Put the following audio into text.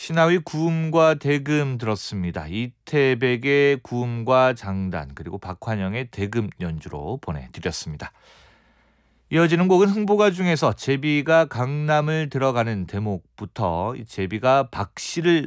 신하의 구음과 대금 들었습니다. 이태백의 구음과 장단 그리고 박환영의 대금 연주로 보내드렸습니다. 이어지는 곡은 흥보가 중에서 제비가 강남을 들어가는 대목부터 이 제비가 박씨를